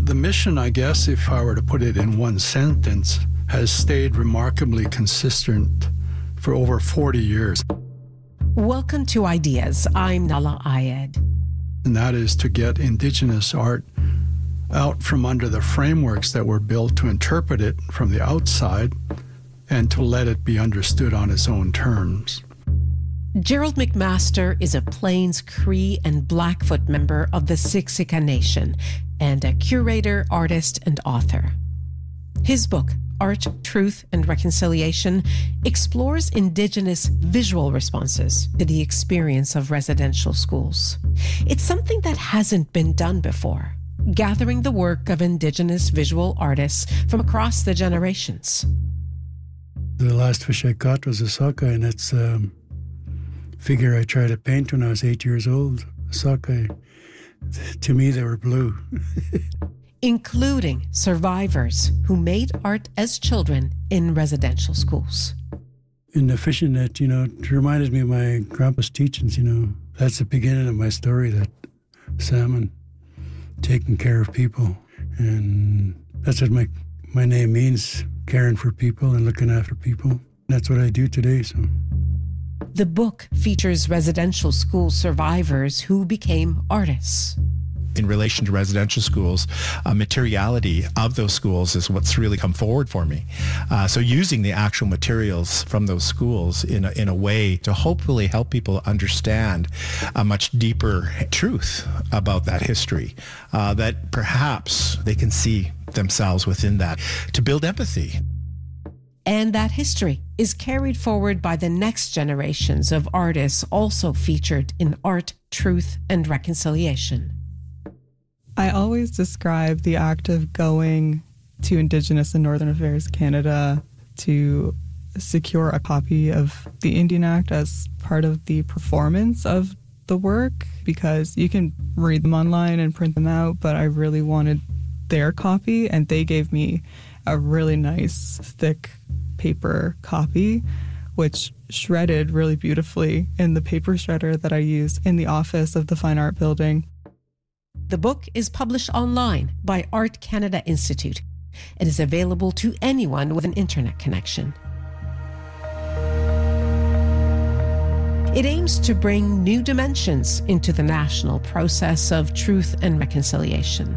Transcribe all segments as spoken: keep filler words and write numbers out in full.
The mission, I guess, if I were to put it in one sentence, has stayed remarkably consistent for over forty years. Welcome to Ideas. I'm Nahlah Ayed. And that is to get Indigenous art out from under the frameworks that were built to interpret it from the outside and to let it be understood on its own terms. Gerald McMaster is a Plains Cree and Blackfoot member of the Siksika Nation and a curator, artist, and author. His book, Art, Truth, and Reconciliation, explores Indigenous visual responses to the experience of residential schools. It's something that hasn't been done before, gathering the work of Indigenous visual artists from across the generations. The last fish I caught was a sockeye, and it's a um, figure I tried to paint when I was eight years old. A sockeye. To me, they were blue. Including survivors who made art as children in residential schools. In the fishing net, you know, it reminded me of my grandpa's teachings, you know. That's the beginning of my story, that salmon, taking care of people. And that's what my, my name means, caring for people and looking after people. That's what I do today, so... The book features residential school survivors who became artists. In relation to residential schools, uh, materiality of those schools is what's really come forward for me. Uh, so using the actual materials from those schools in a, in a way to hopefully help people understand a much deeper truth about that history, uh, that perhaps they can see themselves within that, to build empathy. And that history is carried forward by the next generations of artists also featured in Art, Truth, and Reconciliation. I always describe the act of going to Indigenous and Northern Affairs Canada to secure a copy of the Indian Act as part of the performance of the work, because you can read them online and print them out, but I really wanted their copy, and they gave me a really nice, thick paper copy, which shredded really beautifully in the paper shredder that I use in the office of the Fine Art Building. The book is published online by Art Canada Institute and is available to anyone with an internet connection. It aims to bring new dimensions into the national process of truth and reconciliation.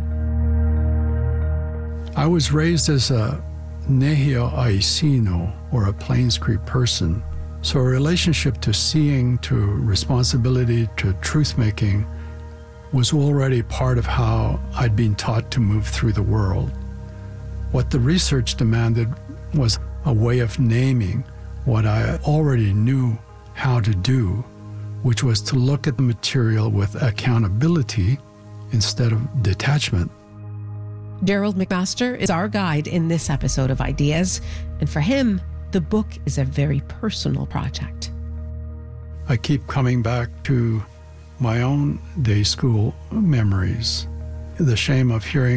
I was raised as a Nehio Aisino, or a Plains Cree person, so a relationship to seeing, to responsibility, to truth-making was already part of how I'd been taught to move through the world. What the research demanded was a way of naming what I already knew how to do, which was to look at the material with accountability instead of detachment. Gerald McMaster is our guide in this episode of Ideas, and for him, the book is a very personal project. I keep coming back to my own day school memories. The shame of hearing